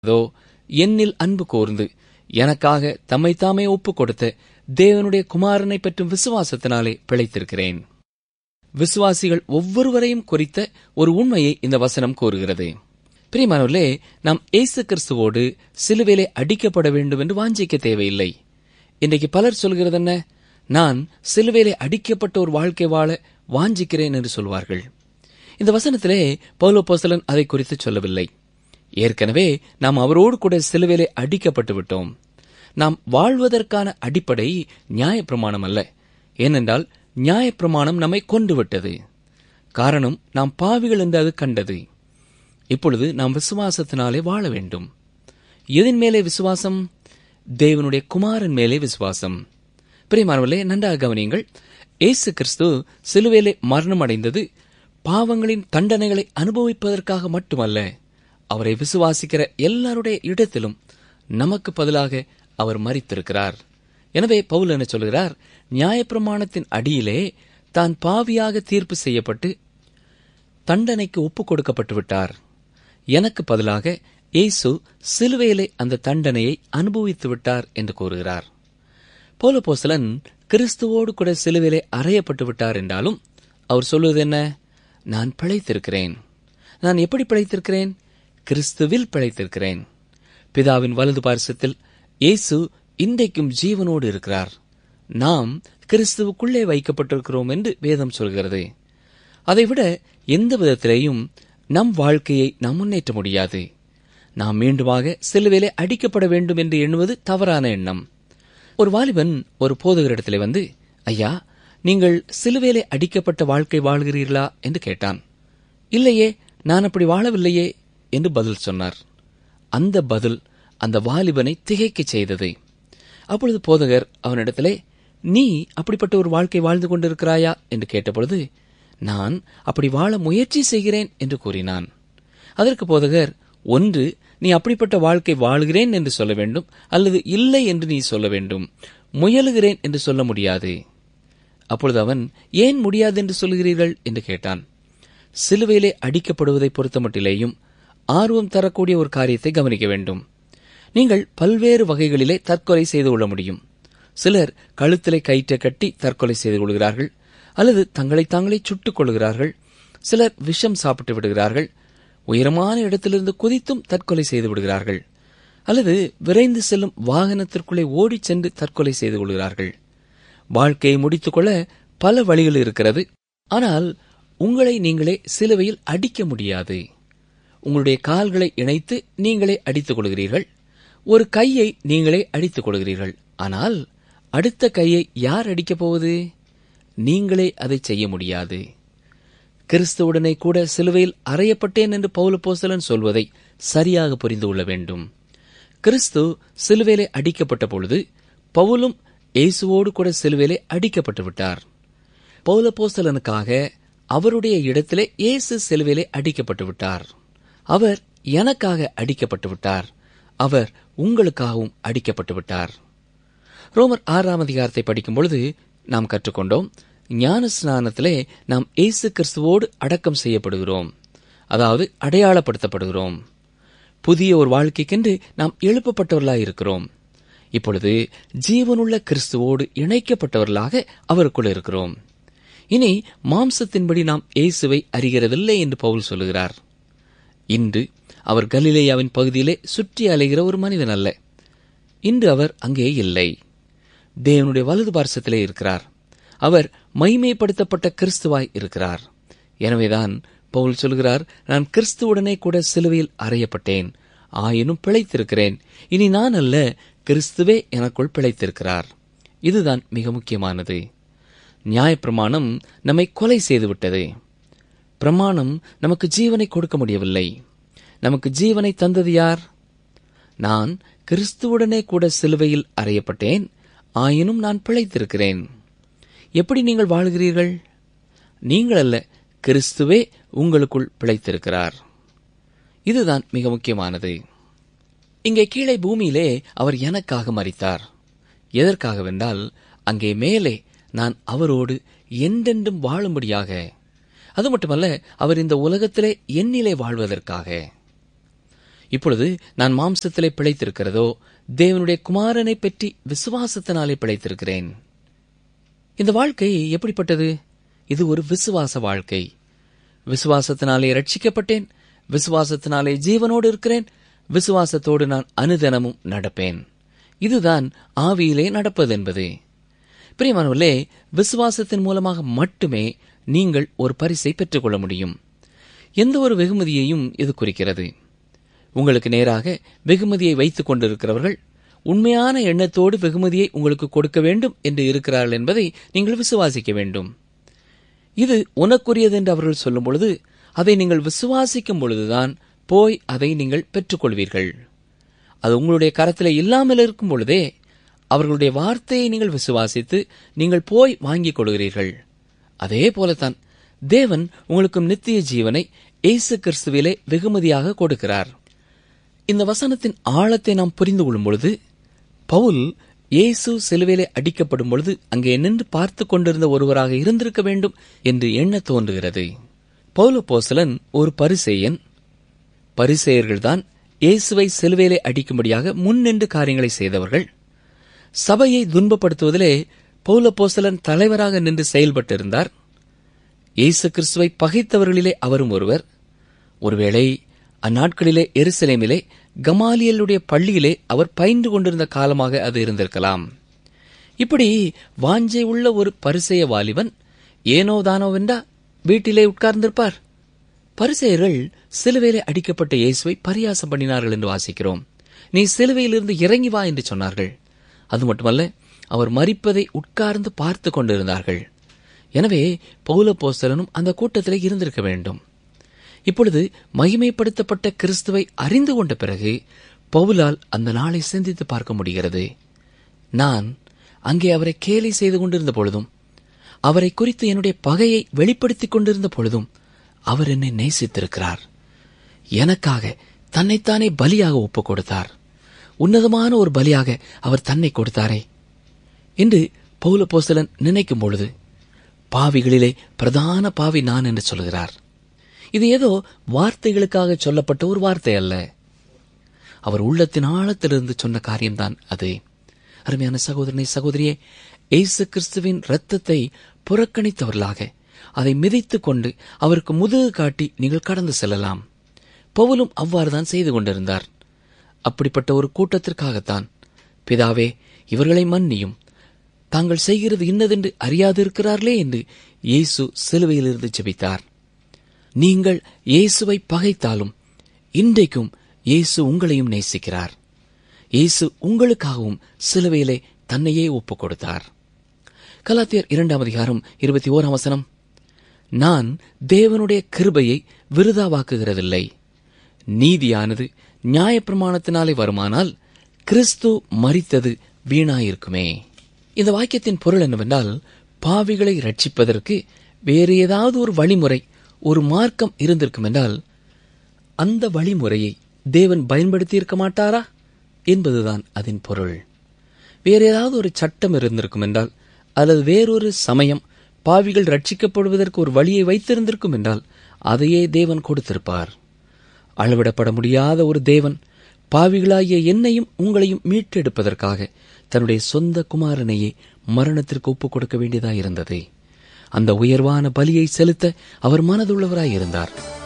அதோ என்னில் அன்பு கூர்ந்து எனக்காக தம்மைத்தாமே ஒப்புக் கொடுத்த தேவனுடைய குமாரனை பற்றும் விசுவாசத்தினாலே பிழைத்திருக்கிறேன். விசுவாசிகள் ஒவ்வொருவரையும் குறித்த ஒரு உண்மையை இந்த வசனம் கூறுகிறது. பிரியமானவர்களே, நாம் இயேசு கிறிஸ்துவோடு சிலுவையிலே அடிக்கப்பட வேண்டும் என்று வாஞ்சிக்க தேவையில்லை. இன்றைக்கு பலர் சொல்கிறது என்ன? நான் சிலுவையிலே அடிக்கப்பட்ட ஒரு வாழ்க்கை வாழ வாஞ்சிக்கிறேன் என்று சொல்வார்கள். இந்த வசனத்திலே பவுல் அப்போஸ்தலன் அதை குறித்து சொல்லவில்லை. ஏற்கனவே நாம் அவரோடு கூட சிலுவையிலே அடிக்கப்பட்டு விட்டோம். நாம் வாழ்வதற்கான அடிப்படை நியாயப்பிரமாணம் அல்ல. ஏனென்றால் நியாயப்பிரமாணம் நம்மை கொண்டு விட்டது. காரணம், நாம் பாவிகள் என்று அது கண்டது. இப்பொழுது நாம் விசுவாசத்தினாலே வாழ வேண்டும். எதன் மேலே விசுவாசம்? தேவனுடைய குமாரன் மேலே விசுவாசம். பிரியமானவர்களே, நன்றாக கவனியுங்கள். இயேசு கிறிஸ்து சிலுவையிலே மரணம் அடைந்தது பாவங்களின் தண்டனைகளை அனுபவிப்பதற்காக மட்டுமல்ல, அவரை விசுவாசிக்கிற எல்லாருடைய இடத்திலும் நமக்கு பதிலாக அவர் மரித்திருக்கிறார். எனவே பவுல் என்ன சொல்கிறார்? நியாயப்பிரமாணத்தின் அடியிலே தான் பாவியாக தீர்ப்பு செய்யப்பட்டு தண்டனைக்கு ஒப்புக் கொடுக்கப்பட்டு விட்டார். எனக்கு பதிலாக இயேசு சிலுவையிலே அந்த தண்டனையை அனுபவித்து விட்டார் என்று கூறுகிறார். பவுல் அப்போஸ்தலன் கிறிஸ்துவோடு கூட சிலுவையிலே அறையப்பட்டு விட்டார் என்றாலும் அவர் சொல்வது என்ன? நான் பிழைத்திருக்கிறேன். நான் எப்படி பிழைத்திருக்கிறேன்? கிறிஸ்துவில் பிழைத்திருக்கிறேன். பிதாவின் வலது பார்சத்தில் இயேசு இன்றைக்கும் ஜீவனோடு இருக்கிறார். நாம் கிறிஸ்துவுக்குள்ளே வைக்கப்பட்டிருக்கிறோம் என்று வேதம் சொல்கிறது. அதைவிட எந்த விதத்திலேயும் நம் வாழ்க்கையை நாம் முன்னேற்ற முடியாது. நாம் மீண்டுமாக சிலுவையிலே அடிக்கப்பட வேண்டும் என்று எண்ணுவது தவறான எண்ணம். ஒரு வாலிபன் ஒரு போதகரிடத்திலே வந்து, ஐயா, நீங்கள் சிலுவையிலே அடிக்கப்பட்ட வாழ்க்கை வாழ்கிறீர்களா என்று கேட்டான். இல்லையே, நான் அப்படி வாழவில்லையே என்று பதில் சொன்னார். அந்த பதில் அந்த வாலிபனை திகைக்கச் செய்தது. அப்பொழுது போதகர் அவனிடத்திலே, நீ அப்படிப்பட்ட ஒரு வாழ்க்கை வாழ்ந்து கொண்டிருக்கிறாயா என்று கேட்டபொழுது, நான் அப்படி வாழ முயற்சி செய்கிறேன் என்று கூறினான். அதற்கு போதகர், ஒன்று நீ அப்படிப்பட்ட வாழ்க்கை வாழுகிறேன் என்று சொல்ல வேண்டும், அல்லது இல்லை என்று நீ சொல்ல வேண்டும். முயலுகிறேன் என்று சொல்ல முடியாது. அப்பொழுது அவன், ஏன் முடியாது என்று சொல்கிறீர்கள் என்று கேட்டான். சிலுவையிலே அடிக்கப்படுவதை பொறுத்தமட்டிலேயும் ஆர்வம் தரக்கூடிய ஒரு காரியத்தை கவனிக்க வேண்டும். நீங்கள் பல்வேறு வகைகளிலே தற்கொலை செய்து கொள்ள முடியும். சிலர் கழுத்திலே கயிற்றை கட்டி தற்கொலை செய்து கொள்கிறார்கள், அல்லது தங்களை தாங்களே சுட்டுக் கொள்கிறார்கள். சிலர் விஷம் சாப்பிட்டு விடுகிறார்கள். உயரமான இடத்திலிருந்து குதித்தும் தற்கொலை செய்து விடுகிறார்கள். அல்லது விரைந்து செல்லும் வாகனத்திற்குள்ளே ஓடிச் சென்று தற்கொலை செய்து கொள்கிறார்கள். வாழ்க்கையை முடித்துக்கொள்ள பல வழிகள் இருக்கிறது. ஆனால் உங்களை நீங்களே சிலுவையில் அடிக்க முடியாது. உங்களுடைய கால்களை இணைத்து நீங்களே அடித்துக் கொள்கிறீர்கள். ஒரு கையை நீங்களே அடித்துக் கொள்கிறீர்கள். ஆனால் அடுத்த கையை யார் அடிக்கப் போவது? நீங்களே அதை செய்ய முடியாது. கிறிஸ்துவுடனே கூட சிலுவையில் அறையப்பட்டேன் என்று பவுல் அப்போஸ்தலன் சொல்வதை சரியாக புரிந்து கொள்ள வேண்டும். கிறிஸ்து சிலுவையிலே அடிக்கப்பட்ட பொழுது பவுலும் இயேசுவோடு கூட சிலுவையிலே அடிக்கப்பட்டு விட்டார். பவுல் அப்போஸ்தலனுக்காக அவருடைய இடத்திலே இயேசு சிலுவையிலே அடிக்கப்பட்டு விட்டார். அவர் எனக்காக அடிக்கப்பட்டு விட்டார். அவர் உங்களுக்காகவும் அடிக்கப்பட்டு விட்டார். ரோமர் 6ஆம் அதிகாரத்தை படிக்கும் பொழுது நாம் கற்றுக்கொண்டோம், ஞான ஸ்நானத்திலே நாம் இயேசு கிறிஸ்துவோடு அடக்கம் செய்யப்படுகிறோம். அதாவது அடையாளப்படுத்தப்படுகிறோம். புதிய ஒரு வாழ்க்கைக்கென்று நாம் எழுப்பப்பட்டவர்களாயிருக்கிறோம். இப்பொழுது ஜீவனுள்ள கிறிஸ்துவோடு இணைக்கப்பட்டவர்களாக அவருக்குள் இருக்கிறோம். இனி மாம்சத்தின்படி நாம் இயேசுவை அறிகிறதில்லை என்று பவுல் சொல்லுகிறார். இன்று அவர் கலிலேயாவின் பகுதியிலே சுற்றி அலைகிற ஒரு மனிதன் அல்ல. இன்று அவர் அங்கே இல்லை. தேவனுடைய வலது பார்சத்திலே இருக்கிறார். அவர் மகிமைப்படுத்தப்பட்ட கிறிஸ்துவாய் இருக்கிறார். எனவேதான் பவுல் சொல்கிறார், நான் கிறிஸ்துவுடனே கூட சிலுவையில் அறையப்பட்டேன், ஆயினும் பிழைத்திருக்கிறேன். இனி நான் அல்ல, கிறிஸ்துவே எனக்குள் பிழைத்திருக்கிறார். இதுதான் மிக முக்கியமானது. நியாயப்பிரமாணம் நம்மை கொலை செய்துவிட்டது. பிரமாணம் நமக்கு ஜீவனை கொடுக்க முடியவில்லை. நமக்கு ஜீவனை தந்தது யார்? நான் கிறிஸ்துவுடனே கூட சிலுவையில் அறையப்பட்டேன், ஆயினும் நான் பிழைத்திருக்கிறேன். எப்படி நீங்கள் வாழ்கிறீர்கள்? நீங்கள் அல்ல, கிறிஸ்துவே உங்களுக்குள் பிழைத்திருக்கிறார். இதுதான் மிக முக்கியமானது. இங்கே கீழே பூமியிலே அவர் எனக்காக மரித்தார். எதற்காகவென்றால் அங்கே மேலே நான் அவரோடு என்றென்றும் வாழும்படியாக. அது மட்டுமல்ல, அவர் இந்த உலகத்திலே என்னிலே வாழ்வதற்காக. இப்பொழுது நான் மாம்சத்திலே பிழைத்திருக்கிறதோ தேவனுடைய குமாரனை பற்றி விசுவாசத்தினாலே பிழைத்திருக்கிறேன். இந்த வாழ்க்கை எப்படிப்பட்டது? இது ஒரு விசுவாச வாழ்க்கை. விசுவாசத்தினாலே ரட்சிக்கப்பட்டேன், விசுவாசத்தினாலே ஜீவனோடு இருக்கிறேன், விசுவாசத்தோடு நான் அனுதினமும் நடப்பேன். இதுதான் ஆவியிலே நடப்பது என்பது. பிரியமானவர்களே, விசுவாசத்தின் மூலமாக மட்டுமே நீங்கள் ஒரு பரிசை பெற்றுக்கொள்ள முடியும். எந்த ஒரு வெகுமதியையும் இது குறிக்கிறது. உங்களுக்கு நேராக வெகுமதியை வைத்துக் கொண்டிருக்கிறவர்கள் உண்மையான எண்ணத்தோடு வெகுமதியை உங்களுக்கு கொடுக்க வேண்டும் என்று இருக்கிறார்கள் என்பதை நீங்கள் விசுவாசிக்க வேண்டும். இது உனக்குரியது என்று அவர்கள் சொல்லும் பொழுது அதை நீங்கள் விசுவாசிக்கும் பொழுதுதான் போய் அதை நீங்கள் பெற்றுக்கொள்வீர்கள். அது உங்களுடைய கரத்தில் இல்லாமல் இருக்கும் பொழுதே அவர்களுடைய வார்த்தையை நீங்கள் விசுவாசித்து நீங்கள் போய் வாங்கிக் கொள்கிறீர்கள். அதே போலத்தான் தேவன் உங்களுக்கு நித்திய ஜீவனை இயேசு கிறிஸ்துவிலே வெகுமதியாக கொடுக்கிறார். இந்த வசனத்தின் ஆழத்தை நாம் புரிந்து கொள்ளும் பொழுது, பவுல் இயேசு சிலுவையிலே அடிக்கப்படும் பொழுது அங்கே நின்று பார்த்து கொண்டிருந்த ஒருவராக இருந்திருக்க வேண்டும் என்று எண்ண தோன்றுகிறது. பவுல் அப்போஸ்தலன் ஒரு பரிசேயன். பரிசேயர்கள்தான் இயேசுவை சிலுவையிலே அடிக்கும்படியாக முன்னின்று காரியங்களை செய்தவர்கள். சபையை துன்பப்படுத்துவதிலே பவுல் அப்போஸ்தலன் தலைவராக நின்று செயல்பட்டிருந்தார். இயேசு கிறிஸ்துவை பகைத்தவர்களிலே அவரும் ஒருவர். ஒருவேளை அந்நாட்களிலே எருசலேமிலே கமாலியலுடைய பள்ளியிலே அவர் பயின்று கொண்டிருந்த காலமாக அது இருந்திருக்கலாம். இப்படி வாஞ்சை உள்ள ஒரு பரிசேய வாலிபன் ஏனோ தானோவென்றா வீட்டிலே உட்கார்ந்திருப்பார். பரிசேயர்கள் சிலுவையிலே அடிக்கப்பட்ட இயேசுவை பரியாசம் பண்ணினார்கள் என்று வாசிக்கிறோம். நீ சிலுவையிலிருந்து இறங்கி வா என்று சொன்னார்கள். அது மட்டுமல்ல, அவர் மரிப்பதை உட்கார்ந்து பார்த்து கொண்டிருந்தார்கள். எனவே பவுல் அப்போஸ்தலனும் அந்த கூட்டத்திலே இருந்திருக்க வேண்டும். இப்பொழுது மகிமைப்படுத்தப்பட்ட கிறிஸ்துவை அறிந்து கொண்ட பிறகு பவுலால் அந்த நாளை சிந்தித்து பார்க்க முடிகிறது. நான் அங்கே அவரை கேலி செய்து கொண்டிருந்த பொழுதும், அவரை குறித்து என்னுடைய பகையை வெளிப்படுத்திக் கொண்டிருந்த பொழுதும் அவர் என்னை நேசித்திருக்கிறார். எனக்காக தன்னைத்தானே பலியாக ஒப்புக் கொடுத்தார். உன்னதமான ஒரு பலியாக அவர் தன்னை கொடுத்தாரே என்று பவுல் அப்போஸ்தலன் நினைக்கும் பொழுது, பாவிகளிலே பிரதான பாவி நான் என்று சொல்கிறார். இது ஏதோ வார்த்தைகளுக்காக சொல்லப்பட்ட ஒரு வார்த்தை அல்ல. அவர் உள்ளத்தின் ஆழத்திலிருந்து சொன்ன காரியம்தான் அது. அருமையான சகோதரனை, சகோதரியே, இயேசு கிறிஸ்துவின் இரத்தத்தை புறக்கணித்தவர்களாக அதை மிதித்துக் கொண்டு அவருக்கு முதுகு காட்டி நீங்கள் கடந்து செல்லலாம். பவுலும் அவ்வாறுதான் செய்து கொண்டிருந்தார். அப்படிப்பட்ட ஒரு கூட்டத்திற்காகத்தான், பிதாவே இவர்களை மன்னியும், தாங்கள் செய்கிறது இன்னதென்று அறியாதிருக்கிறார்களே என்று இயேசு சிலுவையிலிருந்து ஜெபித்தார். நீங்கள் இயேசுவை பகைத்தாலும் இன்றைக்கும் இயேசு உங்களையும் நேசிக்கிறார். இயேசு உங்களுக்காகவும் சிலுவையிலே தன்னையே ஒப்புக் கொடுத்தார். கலாத்தியர் 2:21 நான் தேவனுடைய கிருபையை விருதாவாக்குகிறதில்லை. நீதியானது நியாயப்பிரமாணத்தினாலே வருமானால் கிறிஸ்து மரித்தது வீணாயிருக்குமே. இந்த வாக்கியத்தின் பொருள் என்னவென்றால், பாவிகளை ரட்சிப்பதற்கு வேறு ஏதாவது ஒரு வழிமுறை, ஒரு மார்க்கம் இருந்திருக்கும் என்றால் அந்த வழிமுறையை தேவன் பயன்படுத்தியிருக்க மாட்டாரா என்பதுதான் அதன் பொருள். வேறு ஏதாவது ஒரு சட்டம் இருந்திருக்கும் என்றால், அல்லது வேறொரு சமயம் பாவிகள் ரட்சிக்கப்படுவதற்கு ஒரு வழியை வைத்திருந்திருக்கும் என்றால் அதையே தேவன் கொடுத்திருப்பார். அளவிடப்பட முடியாத ஒரு தேவன் பாவிகளாகிய என்னையும் உங்களையும் மீட்டெடுப்பதற்காக தன்னுடைய சொந்த குமாரனையே மரணத்திற்கு ஒப்புக் கொடுக்க வேண்டியதாயிருந்தது. அந்த உயர்வான பலியை செலுத்த அவர் மனதுள்ளவராயிருந்தார்.